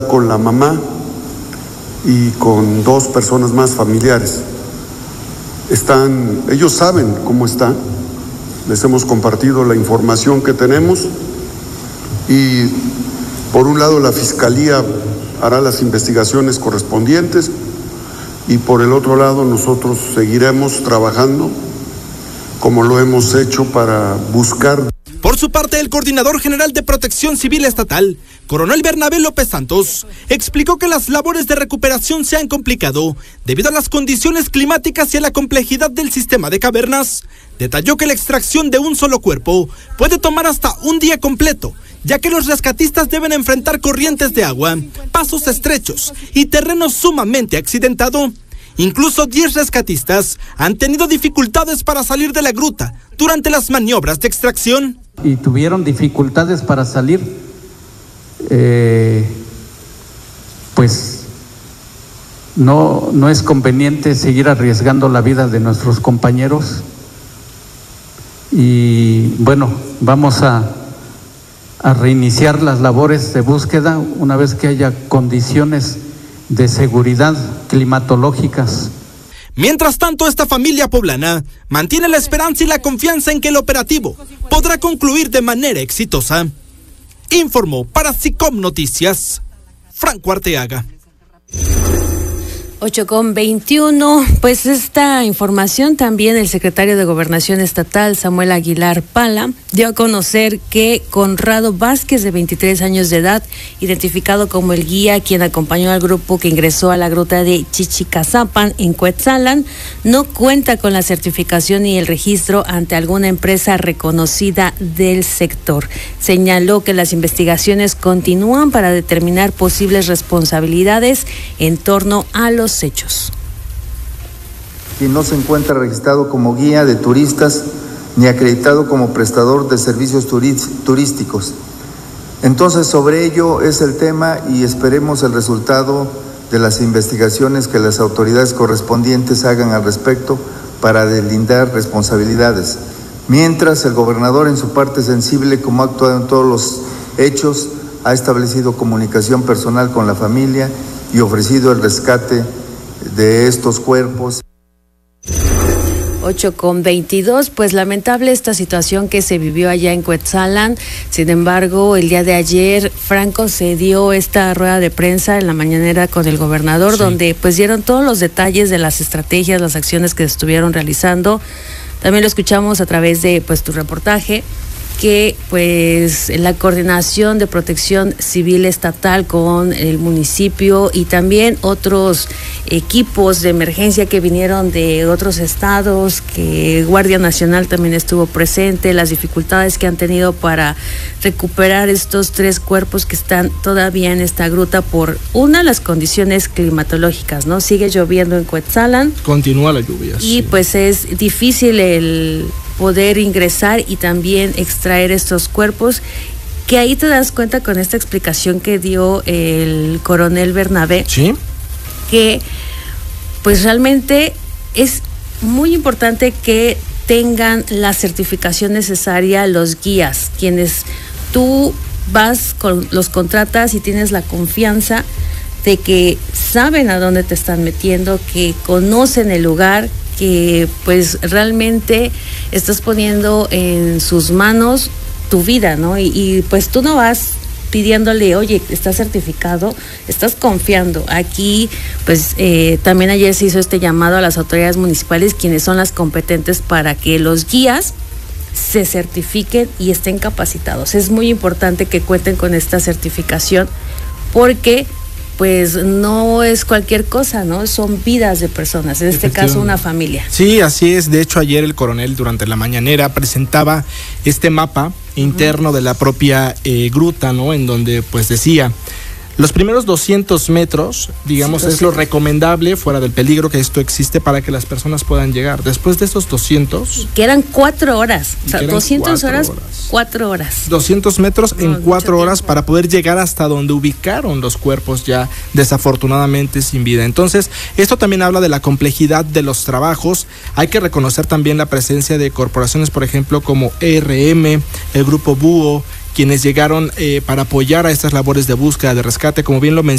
con la mamá y con 2 personas más familiares. Ellos saben cómo está, les hemos compartido la información que tenemos y por un lado la Fiscalía hará las investigaciones correspondientes y por el otro lado nosotros seguiremos trabajando como lo hemos hecho para buscar. Por su parte, el coordinador general de Protección Civil Estatal, coronel Bernabé López Santos, explicó que las labores de recuperación se han complicado debido a las condiciones climáticas y a la complejidad del sistema de cavernas. Detalló que la extracción de un solo cuerpo puede tomar hasta un día completo, ya que los rescatistas deben enfrentar corrientes de agua, pasos estrechos y terreno sumamente accidentado. Incluso 10 rescatistas han tenido dificultades para salir de la gruta durante las maniobras de extracción. Y tuvieron dificultades para salir, pues no es conveniente seguir arriesgando la vida de nuestros compañeros. Y bueno, vamos a reiniciar las labores de búsqueda una vez que haya condiciones de seguridad climatológicas. Mientras tanto, esta familia poblana mantiene la esperanza y la confianza en que el operativo podrá concluir de manera exitosa. Informó para SICOM Noticias, Franco Arteaga. 8:21, pues esta información también el secretario de Gobernación Estatal, Samuel Aguilar Pala, dio a conocer que Conrado Vázquez, de 23 años de edad, identificado como el guía quien acompañó al grupo que ingresó a la gruta de Chichicazapan en Cuetzalan, no cuenta con la certificación ni el registro ante alguna empresa reconocida del sector. Señaló que las investigaciones continúan para determinar posibles responsabilidades en torno a los hechos. Quien no se encuentra registrado como guía de turistas ni acreditado como prestador de servicios turísticos. Entonces, sobre ello es el tema y esperemos el resultado de las investigaciones que las autoridades correspondientes hagan al respecto para delindar responsabilidades. Mientras, el gobernador, en su parte sensible, como ha actuado en todos los hechos, ha establecido comunicación personal con la familia y ofrecido el rescate de estos cuerpos. 8:22, pues lamentable esta situación que se vivió allá en Cuetzalan. Sin embargo, el día de ayer, Franco se dio esta rueda de prensa en la mañanera con el gobernador, donde pues dieron todos los detalles de las estrategias, las acciones que estuvieron realizando. También lo escuchamos a través de pues tu reportaje, que pues la coordinación de protección civil estatal con el municipio y también otros equipos de emergencia que vinieron de otros estados, que Guardia Nacional también estuvo presente, las dificultades que han tenido para recuperar estos 3 cuerpos que están todavía en esta gruta por las condiciones climatológicas, ¿no? Sigue lloviendo en Cuetzalan. Continúa la lluvia. Y sí, pues es difícil el poder ingresar y también extraer estos cuerpos, que ahí te das cuenta con esta explicación que dio el coronel Bernabé, ¿sí?, que pues realmente es muy importante que tengan la certificación necesaria los guías, quienes tú los contratas y tienes la confianza de que saben a dónde te están metiendo, que conocen el lugar, que pues realmente estás poniendo en sus manos tu vida, ¿no? Y pues tú no vas pidiéndole, oye, ¿estás certificado? Estás confiando. Aquí, pues también ayer se hizo este llamado a las autoridades municipales, quienes son las competentes para que los guías se certifiquen y estén capacitados. Es muy importante que cuenten con esta certificación porque pues no es cualquier cosa, ¿no? Son vidas de personas, en este caso una familia. Sí, así es. De hecho, ayer el coronel durante la mañanera presentaba este mapa interno de la propia gruta, ¿no? En donde pues decía, los primeros 200 metros, digamos, es lo recomendable fuera del peligro que esto existe para que las personas puedan llegar. Después de esos 200... Que eran 4 horas, o sea, 200 horas, 4 horas. 200 metros en 4 horas para poder llegar hasta donde ubicaron los cuerpos ya desafortunadamente sin vida. Entonces, esto también habla de la complejidad de los trabajos. Hay que reconocer también la presencia de corporaciones, por ejemplo, como ERM, el Grupo Búho, quienes llegaron para apoyar a estas labores de búsqueda, de rescate, como bien lo mencioné.